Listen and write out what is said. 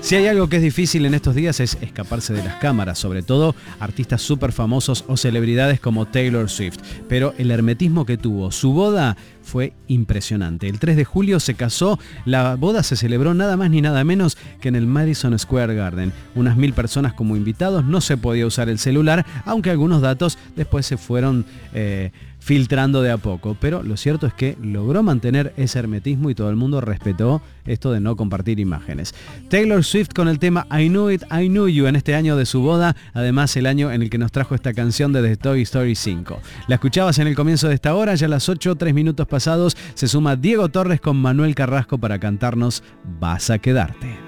Si hay algo que es difícil en estos días es escaparse de las cámaras, sobre todo artistas súper famosos o celebridades como Taylor Swift. Pero el hermetismo que tuvo su boda fue impresionante. El 3 de julio se casó, la boda se celebró nada más ni nada menos que en el Madison Square Garden. Unas 1000 personas como invitados, no se podía usar el celular, aunque algunos datos después se fueron filtrando de a poco, pero lo cierto es que logró mantener ese hermetismo y todo el mundo respetó esto de no compartir imágenes. Taylor Swift con el tema I Knew It, I Knew You en este año de su boda, además el año en el que nos trajo esta canción de The Toy Story 5. La escuchabas en el comienzo de esta hora, ya a las 8, 3 minutos pasados, se suma Diego Torres con Manuel Carrasco para cantarnos Vas a quedarte.